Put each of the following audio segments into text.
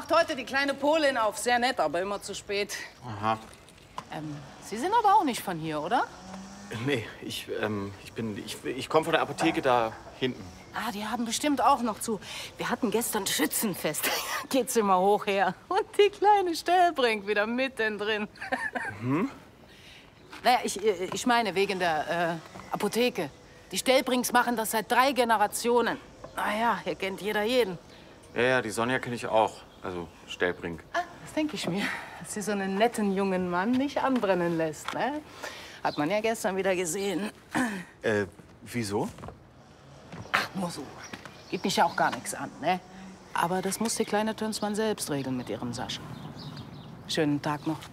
macht heute die kleine Polin auf. Sehr nett, aber immer zu spät. Aha. Sie sind aber auch nicht von hier, oder? Nee, ich komme von der Apotheke da hinten. Ah, die haben bestimmt auch noch zu. Wir hatten gestern Schützenfest. Geht's immer hoch her. Und die kleine Stellbrink wieder mittendrin. Hm? Naja, ich meine wegen der Apotheke. Die Stellbrinks machen das seit 3 Generationen. Naja, hier kennt jeder jeden. Ja, die Sonja kenne ich auch. Also Stellbrink. Ah, das denke ich mir. Dass sie so einen netten jungen Mann nicht anbrennen lässt, ne? Hat man ja gestern wieder gesehen. Wieso? Ach, nur so. Geht mich ja auch gar nichts an, ne? Aber das muss die kleine Tönsmann selbst regeln mit ihrem Sascha. Schönen Tag noch.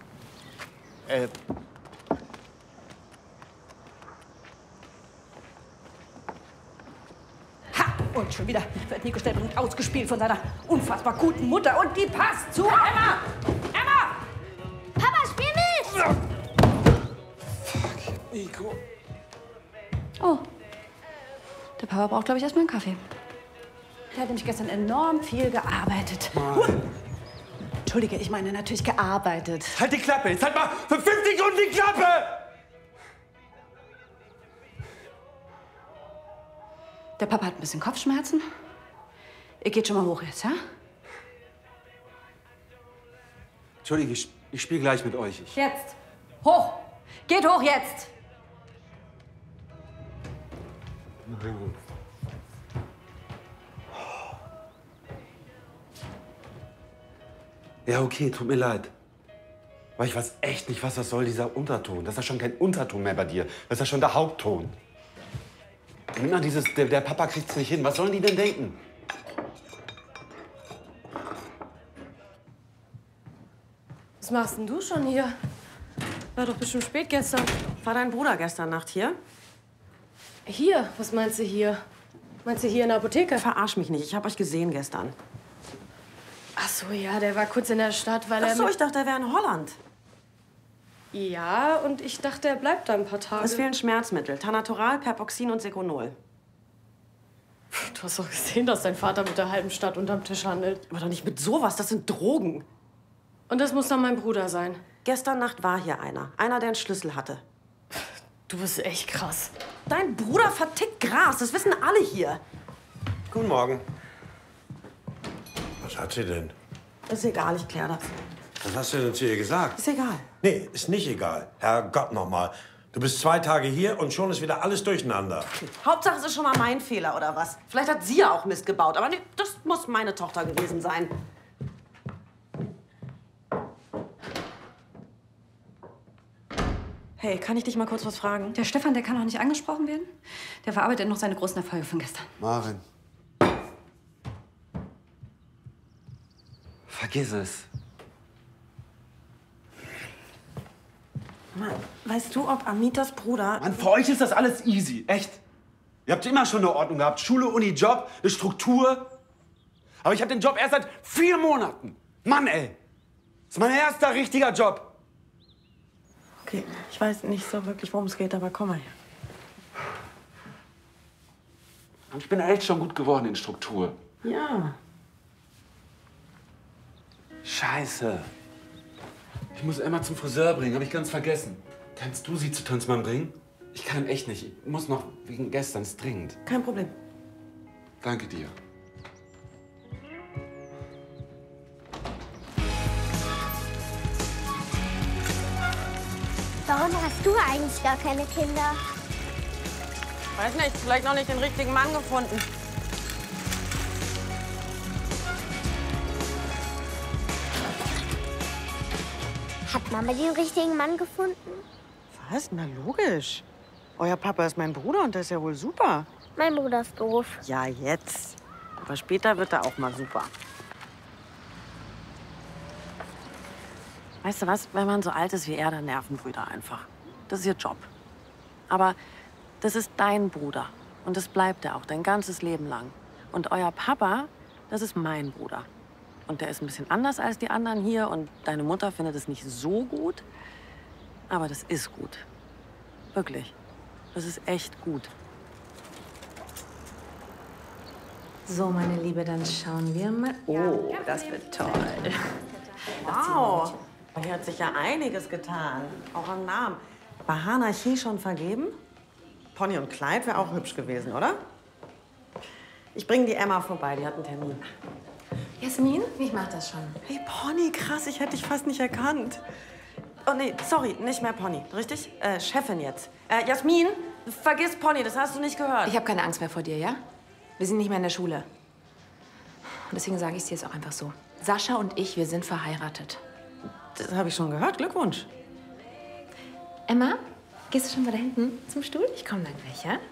Ha! Und schon wieder wird Nico Stellbrink ausgespielt von seiner unfassbar guten Mutter. Und die passt zu Emma! Emma! Papa, spiel mit! Fuck, Nico. Oh. Der Papa braucht, glaube ich, erstmal einen Kaffee. Der hat nämlich gestern enorm viel gearbeitet. Entschuldige, ich meine natürlich gearbeitet. Halt die Klappe! Jetzt halt mal für 50 Sekunden die Klappe! Der Papa hat ein bisschen Kopfschmerzen. Ihr geht schon mal hoch jetzt, ja? Entschuldige, ich spiele gleich mit euch. Jetzt. Hoch. Geht hoch jetzt. Ja, okay, tut mir leid. Aber ich weiß echt nicht, was das soll, dieser Unterton. Das ist ja schon kein Unterton mehr bei dir. Das ist ja schon der Hauptton. Immer dieses, der Papa kriegt's nicht hin. Was sollen die denn denken? Was machst denn du schon hier? War doch bestimmt spät gestern. War dein Bruder gestern Nacht hier? Hier? Was meinst du hier? Meinst du hier in der Apotheke? Verarsch mich nicht, ich habe euch gesehen gestern. Ach so, ja, der war kurz in der Stadt, weil Ach er... so, ich dachte, er wäre in Holland. Ja, und ich dachte, er bleibt da ein paar Tage. Es fehlen Schmerzmittel. Tanatoral, Perpoxin und Seconol. Du hast doch gesehen, dass dein Vater mit der halben Stadt unterm Tisch handelt. Aber doch nicht mit sowas, das sind Drogen. Und das muss dann mein Bruder sein. Gestern Nacht war hier einer. Einer, der einen Schlüssel hatte. Du bist echt krass. Dein Bruder vertickt Gras, das wissen alle hier. Guten Morgen. Was hat sie denn? Ist egal, ich kläre das. Was hast du denn zu ihr gesagt? Ist egal. Nee, ist nicht egal. Herrgott noch mal. Du bist 2 Tage hier und schon ist wieder alles durcheinander. Hauptsache, es ist schon mal mein Fehler, oder was? Vielleicht hat sie ja auch Mist gebaut, aber nee, das muss meine Tochter gewesen sein. Hey, kann ich dich mal kurz was fragen? Der Stefan, der kann noch nicht angesprochen werden. Der verarbeitet noch seine großen Erfolge von gestern. Marvin. Vergiss es. Mann, weißt du, ob Amitas Bruder... Mann, für euch ist das alles easy, echt. Ihr habt immer schon eine Ordnung gehabt. Schule, Uni, Job, eine Struktur. Aber ich habe den Job erst seit 4 Monaten. Mann, ey. Das ist mein erster richtiger Job. Okay, ich weiß nicht so wirklich, worum es geht, aber komm mal her. Ich bin echt schon gut geworden in Struktur. Ja. Scheiße. Ich muss Emma zum Friseur bringen, habe ich ganz vergessen. Kannst du sie zu Tönsmann bringen? Ich kann echt nicht. Ich muss noch wegen gestern, ist dringend. Kein Problem. Danke dir. Warum hast du eigentlich gar keine Kinder? Weiß nicht, vielleicht noch nicht den richtigen Mann gefunden. Hat Mama den richtigen Mann gefunden? Was? Na logisch. Euer Papa ist mein Bruder und der ist ja wohl super. Mein Bruder ist doof. Ja, jetzt. Aber später wird er auch mal super. Weißt du was? Wenn man so alt ist wie er, dann nerven Brüder einfach. Das ist ihr Job. Aber das ist dein Bruder. Und das bleibt er auch dein ganzes Leben lang. Und euer Papa, das ist mein Bruder. Und der ist ein bisschen anders als die anderen hier. Und deine Mutter findet es nicht so gut. Aber das ist gut. Wirklich. Das ist echt gut. So, meine Liebe, dann schauen wir mal. Oh, das wird toll. Wow, hier hat sich ja einiges getan. Auch am Namen. War Hanachi schon vergeben? Pony und Clyde wäre auch hübsch gewesen, oder? Ich bringe die Emma vorbei, die hat einen Termin. Jasmin, ich mach das schon. Hey, Pony, krass, ich hätte dich fast nicht erkannt. Oh, nee, sorry, nicht mehr Pony, richtig? Chefin jetzt. Jasmin, vergiss Pony, das hast du nicht gehört. Ich habe keine Angst mehr vor dir, ja? Wir sind nicht mehr in der Schule. Und deswegen sage ich es dir jetzt auch einfach so. Sascha und ich, wir sind verheiratet. Das habe ich schon gehört, Glückwunsch. Emma, gehst du schon mal da hinten zum Stuhl? Ich komme dann gleich, ja?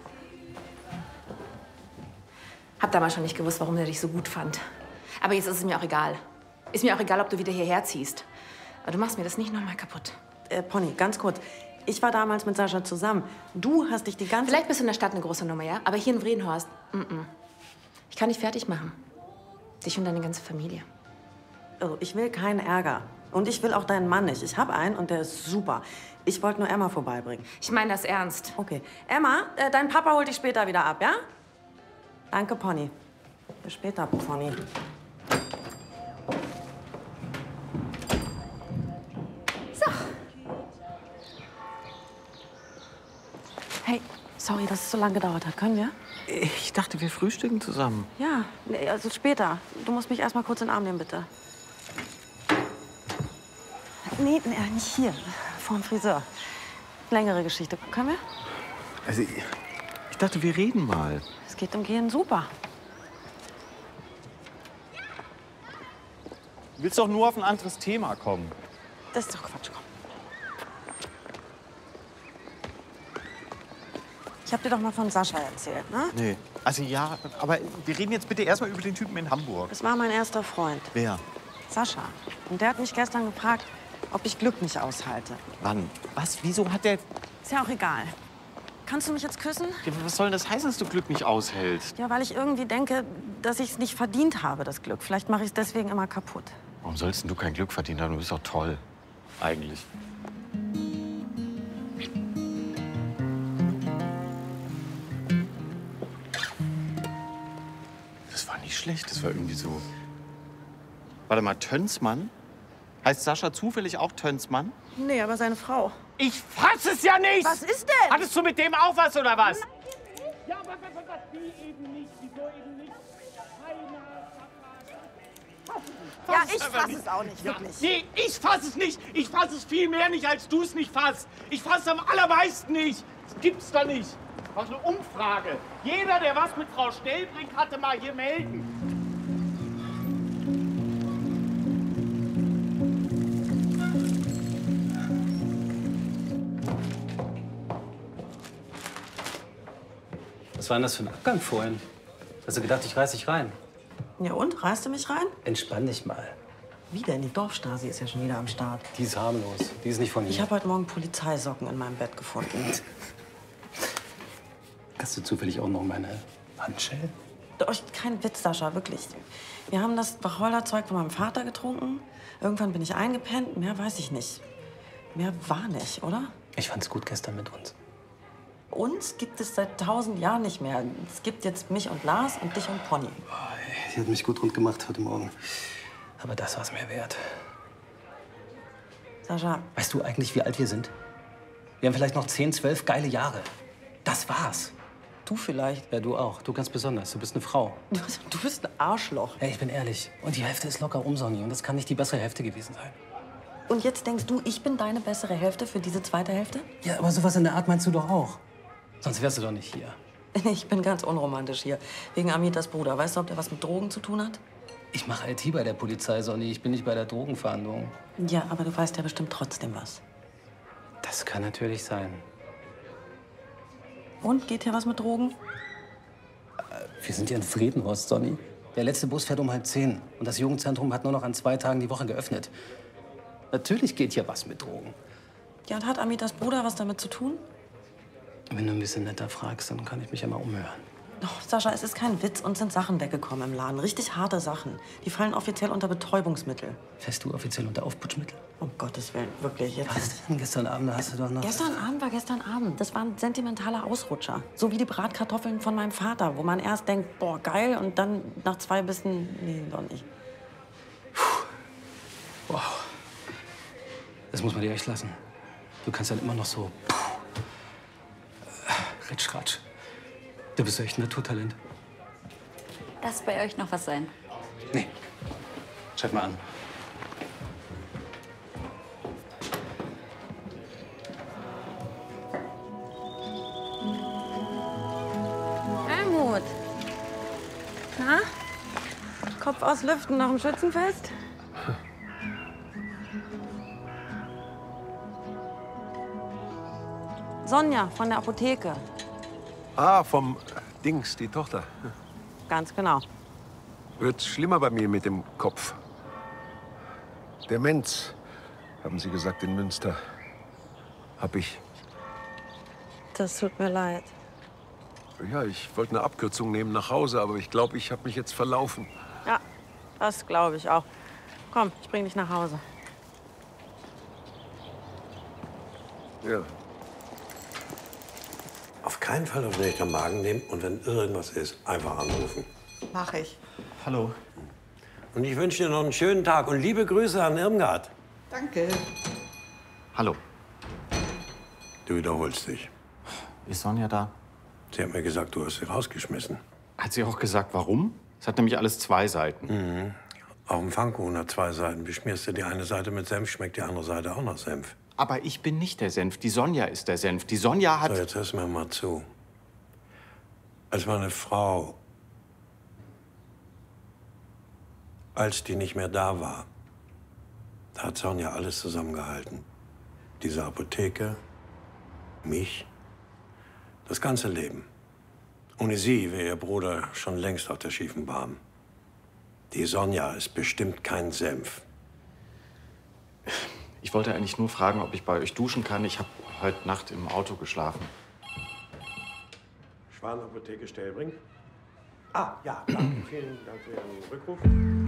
Hab damals schon nicht gewusst, warum er dich so gut fand. Aber jetzt ist es mir auch egal. Ist mir auch egal, ob du wieder hierher ziehst. Aber du machst mir das nicht noch mal kaputt. Pony, ganz kurz. Ich war damals mit Sascha zusammen. Du hast dich die ganze... Vielleicht bist du in der Stadt eine große Nummer, ja? Aber hier in Vredenhorst, Ich kann dich fertig machen. Dich und deine ganze Familie. Also, ich will keinen Ärger. Und ich will auch deinen Mann nicht. Ich habe einen und der ist super. Ich wollte nur Emma vorbeibringen. Ich meine das ernst. Okay. Emma, dein Papa holt dich später wieder ab, ja? Danke, Pony. Bis später, Pony. So. Hey, sorry, dass es so lange gedauert hat. Können wir? Ich dachte, wir frühstücken zusammen. Ja, nee, also später. Du musst mich erst mal kurz in den Arm nehmen, bitte. Nee, nicht hier. Vor dem Friseur. Längere Geschichte. Können wir? Also, ich dachte, wir reden mal. Es geht um Gehen super. Du willst doch nur auf ein anderes Thema kommen. Das ist doch Quatsch, komm. Ich hab dir doch mal von Sascha erzählt, ne? Nee. Also ja, aber wir reden jetzt bitte erstmal über den Typen in Hamburg. Das war mein erster Freund. Wer? Sascha. Und der hat mich gestern gefragt, ob ich Glück nicht aushalte. Wann? Was? Wieso hat der... Ist ja auch egal. Kannst du mich jetzt küssen? Ja, was soll denn das heißen, dass du Glück nicht aushältst? Ja, weil ich irgendwie denke, dass ich es nicht verdient habe, das Glück. Vielleicht mache ich es deswegen immer kaputt. Warum sollst denn du kein Glück verdienen haben? Du bist doch toll. Eigentlich. Das war nicht schlecht. Das war irgendwie so... Warte mal, Tönsmann? Heißt Sascha zufällig auch Tönsmann? Nee, aber seine Frau. Ich fass es ja nicht! Was ist denn? Hattest du mit dem auch was, oder was? Ja, aber wie eben nicht? Wieso eben nicht? Ja, ich fass es auch nicht, wirklich. Nee, ich fass es nicht. Ich fass es viel mehr nicht, als du es nicht fasst. Ich fass es am allermeisten nicht. Das gibt's doch nicht. Das ist eine Umfrage. Jeder, der was mit Frau Stellbrink hatte, mal hier melden. Was war denn das für ein Abgang vorhin? Hast du gedacht, ich reiß dich rein? Ja und? Reißt du mich rein? Entspann dich mal. Wieder, die Dorfstasi ist ja schon wieder am Start. Die ist harmlos. Die ist nicht von mir. Ich habe heute Morgen Polizeisocken in meinem Bett gefunden. Hast du zufällig auch noch meine Handschellen? Doch, kein Witz, Sascha, wirklich. Wir haben das Wacholderzeug von meinem Vater getrunken. Irgendwann bin ich eingepennt. Mehr weiß ich nicht. Mehr war nicht, oder? Ich fand's gut gestern mit uns. Uns gibt es seit 1000 Jahren nicht mehr. Es gibt jetzt mich und Lars und dich und Pony. Sie hat mich gut rund gemacht heute Morgen. Aber das war's mir wert. Sascha. Weißt du eigentlich, wie alt wir sind? Wir haben vielleicht noch 10, 12 geile Jahre. Das war's. Du vielleicht. Ja, du auch. Du ganz besonders. Du bist eine Frau. Du bist ein Arschloch. Hey, ich bin ehrlich. Und die Hälfte ist locker um, Sonny. Und das kann nicht die bessere Hälfte gewesen sein. Und jetzt denkst du, ich bin deine bessere Hälfte für diese zweite Hälfte? Ja, aber sowas in der Art meinst du doch auch. Sonst wärst du doch nicht hier. Ich bin ganz unromantisch hier. Wegen Amitas Bruder. Weißt du, ob der was mit Drogen zu tun hat? Ich mache IT bei der Polizei, Sonny. Ich bin nicht bei der Drogenfahndung. Ja, aber du weißt ja bestimmt trotzdem was. Das kann natürlich sein. Und, geht hier was mit Drogen? Wir sind hier in Vredenhorst, Sonny. Der letzte Bus fährt um 9:30. Und das Jugendzentrum hat nur noch an 2 Tagen die Woche geöffnet. Natürlich geht hier was mit Drogen. Ja, und hat Amitas Bruder was damit zu tun? Wenn du ein bisschen netter fragst, dann kann ich mich ja mal umhören. Oh, Sascha, es ist kein Witz. Uns sind Sachen weggekommen im Laden. Richtig harte Sachen. Die fallen offiziell unter Betäubungsmittel. Fährst du offiziell unter Aufputschmittel? Um Gottes Willen, wirklich. Jetzt. Was denn? Gestern Abend hast du doch noch... Gestern Abend war gestern Abend. Das war ein sentimentaler Ausrutscher. So wie die Bratkartoffeln von meinem Vater, wo man erst denkt, boah, geil, und dann nach 2 Bissen, nee, doch nicht. Wow. Das muss man dir echt lassen. Du kannst dann immer noch so... Ritsch-Ratsch. Du bist echt ein Naturtalent. Lass bei euch noch was sein. Nee. Schreib mal an. Helmut. Na? Kopf aus Lüften nach dem Schützenfest? Sonja von der Apotheke. Ah, vom Dings, die Tochter. Ganz genau. Wird schlimmer bei mir mit dem Kopf. Demenz, haben Sie gesagt, in Münster. Hab ich. Das tut mir leid. Ja, ich wollte eine Abkürzung nehmen nach Hause, aber ich glaube, ich habe mich jetzt verlaufen. Ja, das glaube ich auch. Komm, ich bring dich nach Hause. Ja. Auf keinen Fall auf den Magen nehmen und wenn irgendwas ist, einfach anrufen. Mach ich. Hallo. Und ich wünsche dir noch einen schönen Tag und liebe Grüße an Irmgard. Danke. Hallo. Du wiederholst dich. Ist Sonja da? Sie hat mir gesagt, du hast sie rausgeschmissen. Hat sie auch gesagt, warum? Es hat nämlich alles 2 Seiten. Mhm. Auch ein Pfannkuchen hat 2 Seiten. Beschmierst du die eine Seite mit Senf, schmeckt die andere Seite auch nach Senf. Aber ich bin nicht der Senf. Die Sonja ist der Senf. Die Sonja hat... So, jetzt hörst du mir mal zu. Als meine Frau, als die nicht mehr da war, da hat Sonja alles zusammengehalten. Diese Apotheke, mich, das ganze Leben. Ohne sie wäre ihr Bruder schon längst auf der schiefen Bahn. Die Sonja ist bestimmt kein Senf. Ich wollte eigentlich nur fragen, ob ich bei euch duschen kann. Ich habe heute Nacht im Auto geschlafen. Schwan Apotheke Stellbring? Ah, ja, danke. Vielen Dank für Ihren Rückruf.